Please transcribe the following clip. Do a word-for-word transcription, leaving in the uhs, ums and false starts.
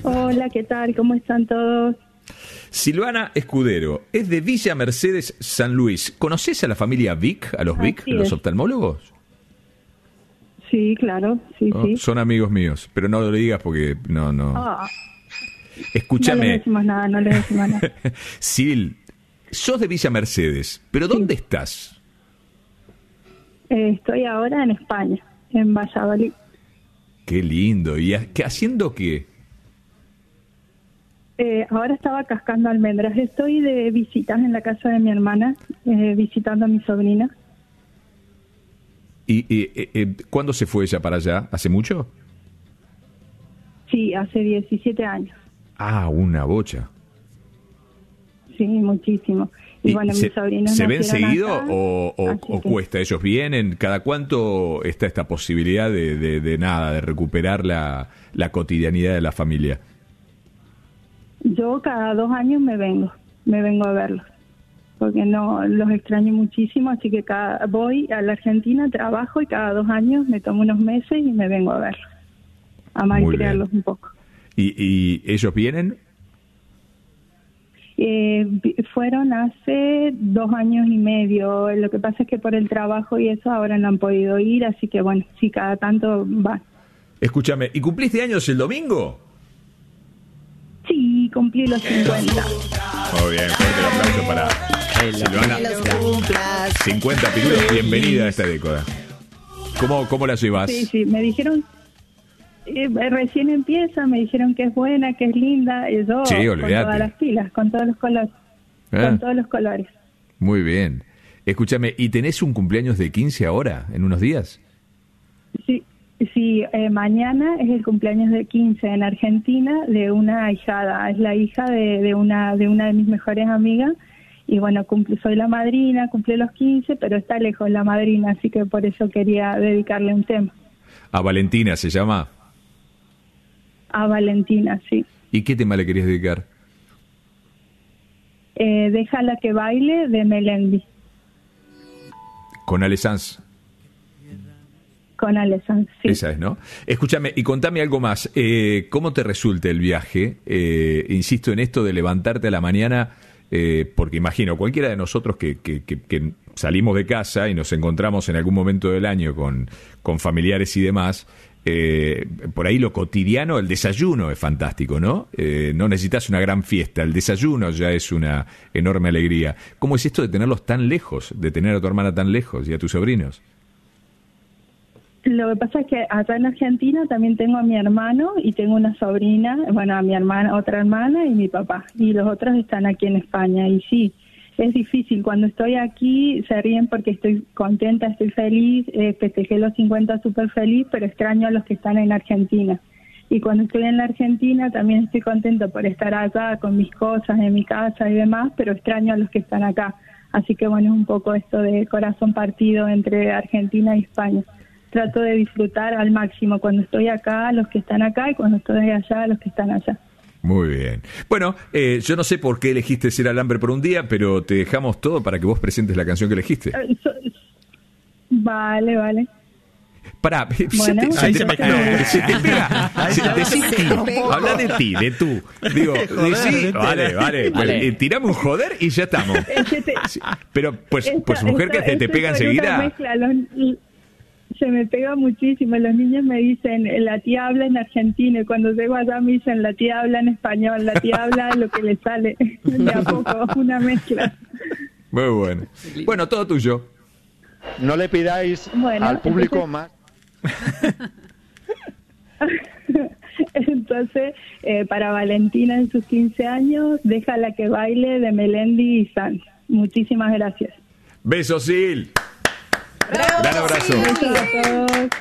Hola, ¿qué tal? ¿Cómo están todos? Silvana Escudero, es de Villa Mercedes, San Luis. ¿Conoces a la familia Vic, a los Vic, Así los es. oftalmólogos? Sí, claro, sí, ¿No? sí. Son amigos míos, pero no lo digas porque no, no. Ah, no Escúchame. les decimos nada, no les decimos nada. Sil, sos de Villa Mercedes, pero ¿dónde estás? Eh, estoy ahora en España, en Valladolid. Qué lindo. ¿Y ha- qué, haciendo qué? Eh, ahora estaba cascando almendras. Estoy de visitas en la casa de mi hermana, eh, visitando a mi sobrina. ¿Y, y eh, eh, cuándo se fue ella para allá? ¿Hace mucho? Sí, hace diecisiete años. Ah, una bocha. Sí, muchísimo. Y, ¿Y bueno, se, mis sobrinos ¿se ven nacieron seguido acá, o, o- así o que- cuesta? ¿Ellos vienen? ¿Cada cuánto está esta posibilidad de, de, de nada, de recuperar la, la cotidianidad de la familia? Yo cada dos años me vengo, me vengo a verlos, porque no los extraño muchísimo, así que cada, voy a la Argentina, trabajo y cada dos años me tomo unos meses y me vengo a verlos, a Muy malcriarlos bien. un poco. ¿Y, y ellos vienen? Eh, vi- fueron hace dos años y medio, lo que pasa es que por el trabajo y eso ahora no han podido ir, así que bueno, sí, cada tanto van. Escúchame, ¿y cumpliste años el domingo? Sí, cumplí los cincuenta. Muy bien, fuerte el aplauso para Silvana. cincuenta pirulos, bienvenida a esta década. ¿Cómo, cómo la llevas? Sí, sí, me dijeron, eh, recién empieza, me dijeron que es buena, que es linda, y yo Sí, con olvídate. todas las pilas, con todos los colores, Ah. con todos los colores. Muy bien. Escúchame, ¿y tenés un cumpleaños de quince ahora, en unos días? Sí, sí, eh, mañana es el cumpleaños de quince en Argentina de una ahijada, es la hija de, de una de una de mis mejores amigas, y bueno, cumple, soy la madrina, cumple los quince, pero está lejos la madrina, así que por eso quería dedicarle un tema. A Valentina se llama. A Valentina, sí. ¿Y qué tema le querías dedicar? Eh, Déjala que baile de Melendi, Con Ale Sanz. con Alessandro, sí. Esa es, ¿no? Escúchame, y contame algo más. Eh, ¿Cómo te resulta el viaje? Eh, insisto en esto de levantarte a la mañana, eh, porque imagino, cualquiera de nosotros que, que, que, que salimos de casa y nos encontramos en algún momento del año con, con familiares y demás, eh, por ahí lo cotidiano, el desayuno es fantástico, ¿no? Eh, no necesitas una gran fiesta, el desayuno ya es una enorme alegría. ¿Cómo es esto de tenerlos tan lejos, de tener a tu hermana tan lejos y a tus sobrinos? Lo que pasa es que acá en Argentina también tengo a mi hermano y tengo una sobrina, bueno, a mi hermana, otra hermana y mi papá. Y los otros están aquí en España. Y sí, es difícil. Cuando estoy aquí se ríen porque estoy contenta, estoy feliz, eh, festejé los cincuenta súper feliz, pero extraño a los que están en Argentina. Y cuando estoy en la Argentina también estoy contenta por estar acá con mis cosas en mi casa y demás, pero extraño a los que están acá. Así que bueno, es un poco esto de corazón partido entre Argentina y España. Trato de disfrutar al máximo cuando estoy acá, los que están acá, y cuando estoy allá, los que están allá. Muy bien. Bueno, eh, yo no sé por qué elegiste ser alambre por un día, pero te dejamos todo para que vos presentes la canción que elegiste. Eh, so- Vale, vale. Pará, Bueno, se te, se ahí te- se me no, cayó. se te pega. Ahí Se- se- decí se ti. me pegó. Habla de ti, de tú. Digo, decí, vale, vale. Pues, Vale. eh, tirame un joder y ya estamos. Es que te- Sí, pero, pues, Esto- pues mujer esto- que se te esto pega es una enseguida. mezcla, los- se me pega muchísimo. Los niños me dicen, la tía habla en argentino, y cuando llego allá me dicen, la tía habla en español, la tía habla lo que le sale. De a poco, una mezcla. Muy bueno. Bueno, todo tuyo. No le pidáis Bueno, al público entonces- más. Entonces, eh, para Valentina en sus quince años, déjala que baile de Melendi y Sanz. Muchísimas gracias. Besos, Sil. Gran abrazo. Besos a todos.